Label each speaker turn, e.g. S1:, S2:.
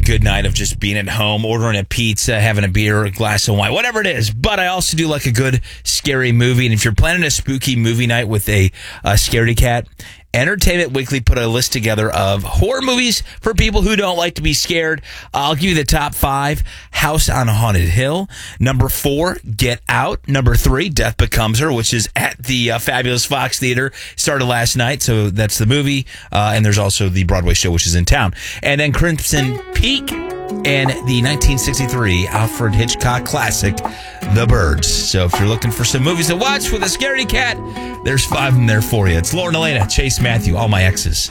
S1: good night of just being at home, ordering a pizza, having a beer, a glass of wine, whatever it is. But I also do like a good scary movie. And if you're planning a spooky movie night with a scaredy cat, Entertainment Weekly put a list together of horror movies for people who don't like to be scared. I'll give you the top 5. House on Haunted Hill. Number 4, Get Out. Number 3, Death Becomes Her, which is at the fabulous Fox Theater. Started last night, so that's the movie. And there's also the Broadway show, which is in town. And then Crimson Peak and the 1963 Alfred Hitchcock classic, The Birds. So if you're looking for some movies to watch with a scaredy cat, there's 5 of them there for you. It's Laura and Elena, Chase Matthew, all my exes.